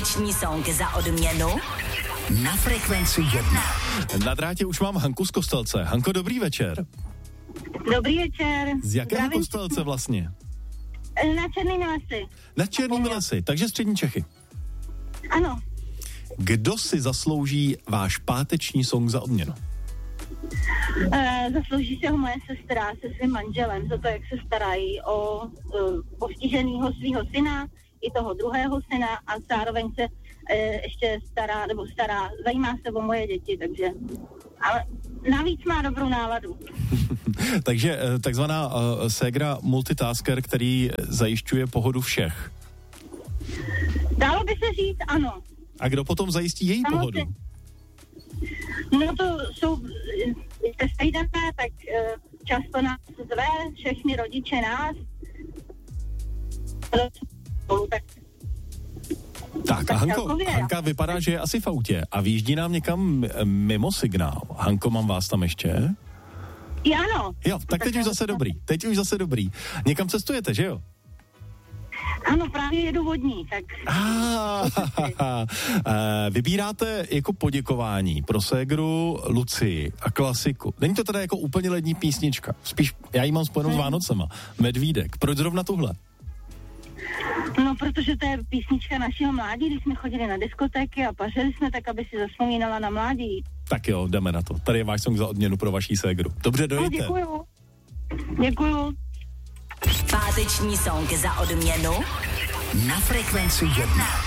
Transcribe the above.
Páteční song za odměnu na Frekvenci 1. Na drátě už mám Hanku z Kostelce. Hanko, dobrý večer. Dobrý večer. Z jakého Kostelce vlastně? Na Černými lesy. Na Černými lesy, takže střední Čechy. Ano. Kdo si zaslouží váš páteční song za odměnu? Zaslouží se ho moje sestra se svým manželem za to, jak se starají o postiženého svého syna i toho druhého syna a zároveň se ještě stará, zajímá se o moje děti, takže ale navíc má dobrou náladu. Takže takzvaná ségra multitasker, který zajišťuje pohodu všech. Dalo by se říct ano. A kdo potom zajistí její pohodu? No to jsou stejné, tak často nás zve, všechny rodiče nás. Tak a Hanka vypadá, že je asi v autě a vyjíždí nám někam mimo signál. Hanko, mám vás tam ještě? Ano. Jo, tak teď už zase dobrý. Někam cestujete, že jo? Ano, právě jedu vodní, tak... Vybíráte jako poděkování pro ségru Lucii a klasiku. Není to teda jako úplně lední písnička. Spíš já jí mám spojenou s Vánocema. Medvídek. Proč zrovna tuhle? No, protože to je písnička našeho mládí, když jsme chodili na diskotéky a pařili jsme tak, aby si zavzpomínala na mládí. Tak jo, jdeme na to. Tady je váš song za odměnu pro vaší ségru. Dobře, dojďte. No, děkuju. Páteční song za odměnu na Frekvenci 1.